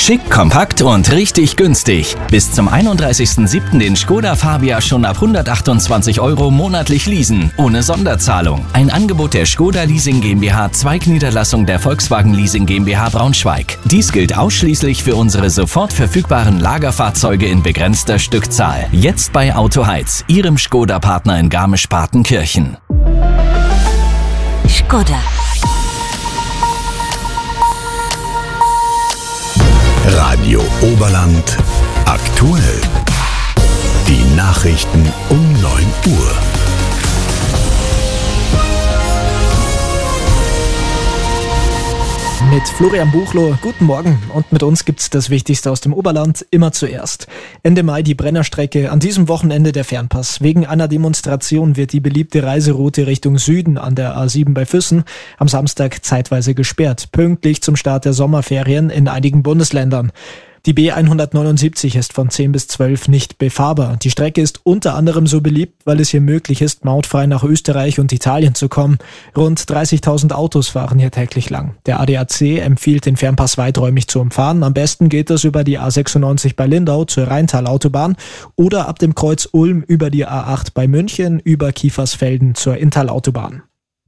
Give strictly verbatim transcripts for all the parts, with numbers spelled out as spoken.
Schick, kompakt und richtig günstig. Bis zum einunddreißigsten siebten den Skoda Fabia schon ab hundertachtundzwanzig Euro monatlich leasen, ohne Sonderzahlung. Ein Angebot der Skoda Leasing GmbH, Zweigniederlassung der Volkswagen Leasing GmbH Braunschweig. Dies gilt ausschließlich für unsere sofort verfügbaren Lagerfahrzeuge in begrenzter Stückzahl. Jetzt bei Autoheiz, Ihrem Skoda-Partner in Garmisch-Partenkirchen. Skoda. Radio Oberland aktuell. Die Nachrichten um neun Uhr. Mit Florian Buchloh, guten Morgen. Und mit uns gibt's das Wichtigste aus dem Oberland immer zuerst. Ende Mai die Brennerstrecke, an diesem Wochenende der Fernpass. Wegen einer Demonstration wird die beliebte Reiseroute Richtung Süden an der A sieben bei Füssen am Samstag zeitweise gesperrt, pünktlich zum Start der Sommerferien in einigen Bundesländern. Die B hundertneunundsiebzig ist von zehn bis zwölf nicht befahrbar. Die Strecke ist unter anderem so beliebt, weil es hier möglich ist, mautfrei nach Österreich und Italien zu kommen. Rund dreißigtausend Autos fahren hier täglich lang. Der A D A C empfiehlt, den Fernpass weiträumig zu umfahren. Am besten geht das über die A sechsundneunzig bei Lindau zur Rheintalautobahn oder ab dem Kreuz Ulm über die A acht bei München über Kiefersfelden zur Inntalautobahn.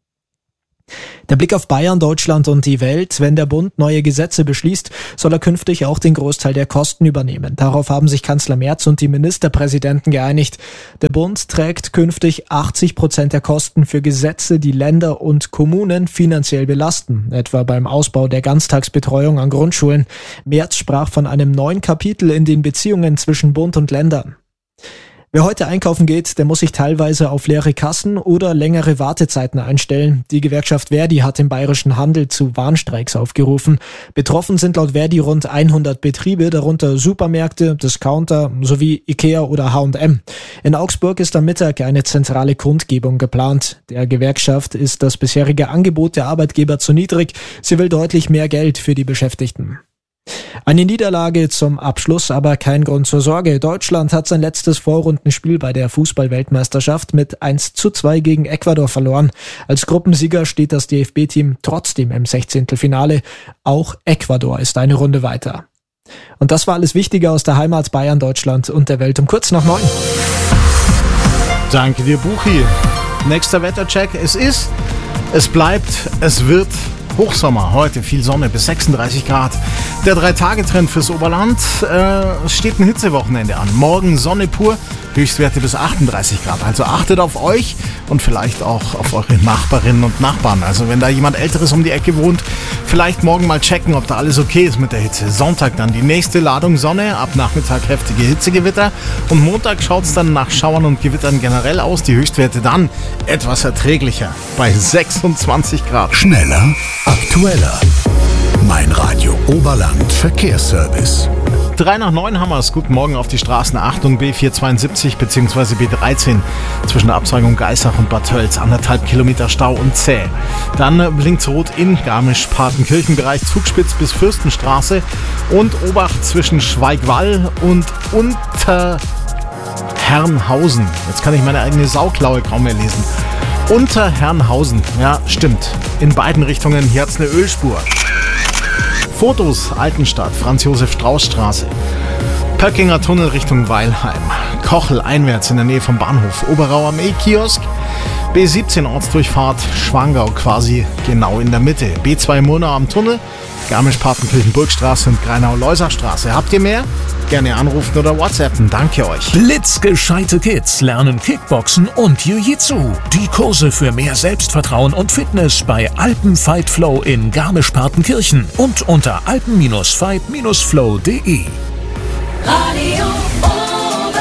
Der Blick auf Bayern, Deutschland und die Welt. Wenn der Bund neue Gesetze beschließt, soll er künftig auch den Großteil der Kosten übernehmen. Darauf haben sich Kanzler Merz und die Ministerpräsidenten geeinigt. Der Bund trägt künftig achtzig Prozent der Kosten für Gesetze, die Länder und Kommunen finanziell belasten, etwa beim Ausbau der Ganztagsbetreuung an Grundschulen. Merz sprach von einem neuen Kapitel in den Beziehungen zwischen Bund und Ländern. Wer heute einkaufen geht, der muss sich teilweise auf leere Kassen oder längere Wartezeiten einstellen. Die Gewerkschaft Verdi hat im bayerischen Handel zu Warnstreiks aufgerufen. Betroffen sind laut Verdi rund hundert Betriebe, darunter Supermärkte, Discounter sowie Ikea oder H und M. In Augsburg ist am Mittag eine zentrale Kundgebung geplant. Der Gewerkschaft ist das bisherige Angebot der Arbeitgeber zu niedrig. Sie will deutlich mehr Geld für die Beschäftigten. Eine Niederlage zum Abschluss, aber kein Grund zur Sorge. Deutschland hat sein letztes Vorrundenspiel bei der Fußball-Weltmeisterschaft mit eins zu zwei gegen Ecuador verloren. Als Gruppensieger steht das D F B-Team trotzdem im Sechzehntelfinale. Auch Ecuador ist eine Runde weiter. Und das war alles Wichtige aus der Heimat Bayern, Deutschland und der Welt um kurz nach neun. Danke dir, Buchi. Nächster Wettercheck. Es ist, es bleibt, es wird Hochsommer, heute viel Sonne bis sechsunddreißig Grad. Der Drei-Tage-Trend fürs Oberland. Äh, es steht ein Hitzewochenende an. Morgen Sonne pur, Höchstwerte bis achtunddreißig Grad. Also achtet auf euch und vielleicht auch auf eure Nachbarinnen und Nachbarn. Also wenn da jemand Älteres um die Ecke wohnt, vielleicht morgen mal checken, ob da alles okay ist mit der Hitze. Sonntag dann die nächste Ladung Sonne, ab Nachmittag heftige Hitzegewitter. Und Montag schaut es dann nach Schauern und Gewittern generell aus. Die Höchstwerte dann etwas erträglicher bei sechsundzwanzig Grad. Schneller, aktueller. Mein Radio Oberland Verkehrsservice. Drei nach neun haben wir es. Guten Morgen auf die Straßen. Achtung, B vierhundertzweiundsiebzig bzw. B dreizehn zwischen der Abzweigung Geissach und Bad Tölz. Anderthalb Kilometer Stau und zäh. Dann blinkt rot in Garmisch-Partenkirchen-Bereich Zugspitz bis Fürstenstraße und Obacht zwischen Schweigwall und Unterherrenhausen. Jetzt kann ich meine eigene Sauklaue kaum mehr lesen. Unterherrenhausen, ja, stimmt. In beiden Richtungen, hier hat es eine Ölspur. Fotos, Altenstadt, Franz-Josef-Strauß-Straße. Pöckinger Tunnel Richtung Weilheim. Kochel einwärts in der Nähe vom Bahnhof. Oberau am E-Kiosk. B siebzehn Ortsdurchfahrt Schwangau quasi genau in der Mitte. B zwei Murnau am Tunnel. Garmisch-Partenkirchen-Burgstraße und Greinau-Loisachstraße. Habt ihr mehr? Gerne anrufen oder WhatsAppen. Danke euch. Blitzgescheite Kids lernen Kickboxen und Jiu-Jitsu. Die Kurse für mehr Selbstvertrauen und Fitness bei Alpen Fight Flow in Garmisch-Partenkirchen und unter alpen fight flow punkt de. Radio Oberland.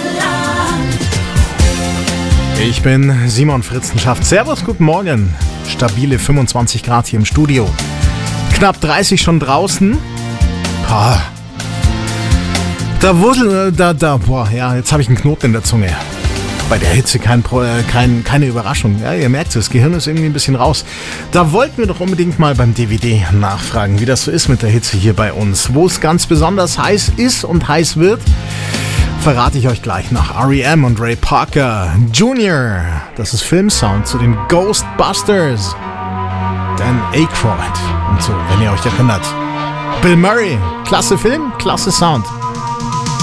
Ich bin Simon Fritzenschaft. Servus, guten Morgen. Stabile fünfundzwanzig Grad hier im Studio. Knapp dreißig schon draußen. Pah. Da wursel, da, da, boah, ja, jetzt habe ich einen Knoten in der Zunge. Bei der Hitze kein, kein, keine Überraschung. Ja, ihr merkt es, das Gehirn ist irgendwie ein bisschen raus. Da wollten wir doch unbedingt mal beim D V D nachfragen, wie das so ist mit der Hitze hier bei uns. Wo es ganz besonders heiß ist und heiß wird, verrate ich euch gleich nach R E M und Ray Parker Junior Das ist Filmsound zu den Ghostbusters. Dan Aykroyd und so, wenn ihr euch erinnert. Bill Murray, klasse Film, klasse Sound.